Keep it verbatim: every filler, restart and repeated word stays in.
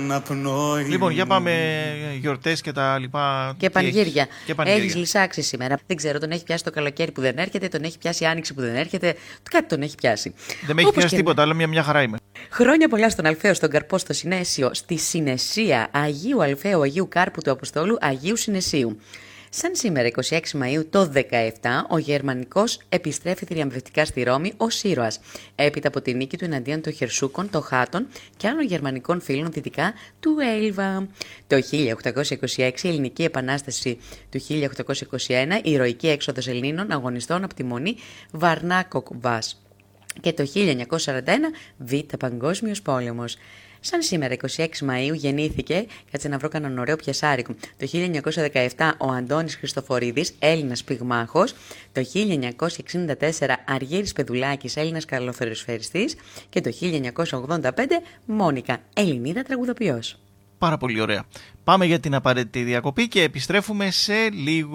Λοιπόν, για πάμε γιορτές και τα λοιπά. Και πανηγύρια. πανηγύρια. Έχεις λυσάξει σήμερα. Δεν ξέρω, τον έχει πιάσει το καλοκαίρι που δεν έρχεται, τον έχει πιάσει η άνοιξη που δεν έρχεται. Κάτι τον έχει πιάσει. Δεν με έχει πιάσει τίποτα, αλλά μια, μια χαρά είμαι. Χρόνια πολλά στον Αλφαίο, στον Καρπό, στο Συνέσιο, στη Συνεσία Αγίου Αλφαίου, Αγίου Κάρπου του Αποστόλου, Αγίου Συνεσίου. Σαν σήμερα, εικοστή έκτη Μαΐου το δεκαεπτά, ο Γερμανικός επιστρέφει θριαμβευτικά στη Ρώμη ως ήρωας, έπειτα από τη νίκη του εναντίον των Χερσούκων, των Χάτων και άλλων γερμανικών φίλων δυτικά του Έλβα. Το χίλια οκτακόσια είκοσι έξι, η Ελληνική Επανάσταση του χίλια οκτακόσια είκοσι ένα, η ηρωική έξοδος Ελλήνων αγωνιστών από τη Μονή Βαρνάκοβας. Και το χίλια εννιακόσια σαράντα ένα, Β' Παγκόσμιος Πόλεμος. Σαν σήμερα, εικοστή έκτη Μαΐου, γεννήθηκε, κάτσε να βρω κανέναν ωραίο πιασάρικο, το χίλια εννιακόσια δεκαεπτά ο Αντώνης Χριστοφορίδης, Έλληνας πυγμάχος, το χίλια εννιακόσια εξήντα τέσσερα Αργύρης Πεδουλάκης, Έλληνας καλοφεροσφαιριστής και το χίλια εννιακόσια ογδόντα πέντε Μόνικα, Ελληνίδα τραγουδοποιός. Πάρα πολύ ωραία. Πάμε για την απαραίτητη διακοπή και επιστρέφουμε σε λίγο.